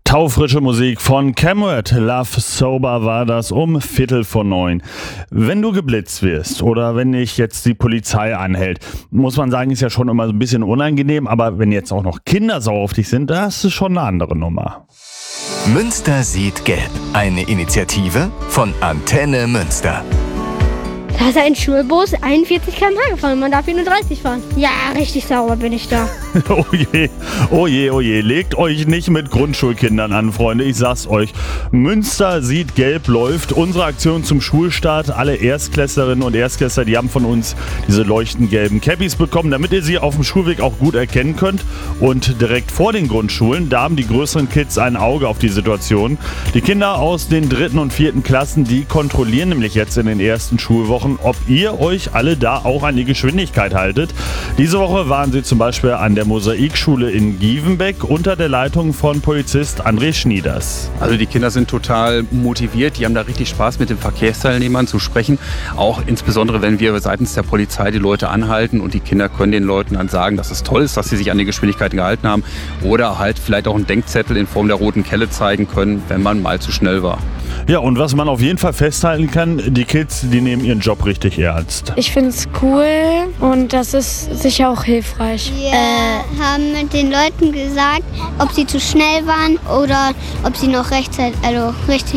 Taufrische Musik von Camrat. Love Sober war das um 8:45. Wenn du geblitzt wirst oder wenn dich jetzt die Polizei anhält, muss man sagen, ist ja schon immer so ein bisschen unangenehm. Aber wenn jetzt auch noch Kinder sauer auf dich sind, das ist schon eine andere Nummer. Münster sieht gelb. Eine Initiative von Antenne Münster. Da ist ein Schulbus 41 km/h gefahren. Man darf hier nur 30 fahren. Ja, richtig sauer bin ich da. Oh je, oh je, oh je. Legt euch nicht mit Grundschulkindern an, Freunde. Ich sag's euch. Münster sieht gelb läuft. Unsere Aktion zum Schulstart. Alle Erstklässlerinnen und Erstklässler, die haben von uns diese leuchtend gelben Cappies bekommen, damit ihr sie auf dem Schulweg auch gut erkennen könnt. Und direkt vor den Grundschulen, da haben die größeren Kids ein Auge auf die Situation. Die Kinder aus den 3. und 4. Klassen, die kontrollieren nämlich jetzt in den ersten Schulwochen, ob ihr euch alle da auch an die Geschwindigkeit haltet. Diese Woche waren sie zum Beispiel an der Mosaikschule in Gievenbeck unter der Leitung von Polizist André Schnieders. Also die Kinder sind total motiviert, die haben da richtig Spaß mit den Verkehrsteilnehmern zu sprechen. Auch insbesondere, wenn wir seitens der Polizei die Leute anhalten und die Kinder können den Leuten dann sagen, dass es toll ist, dass sie sich an die Geschwindigkeiten gehalten haben oder halt vielleicht auch einen Denkzettel in Form der roten Kelle zeigen können, wenn man mal zu schnell war. Ja, und was man auf jeden Fall festhalten kann, die Kids, die nehmen ihren Job richtig ernst. Ich finde es cool und das ist sicher auch hilfreich. Wir haben mit den Leuten gesagt, ob sie zu schnell waren oder ob sie noch rechtzeitig, also richtig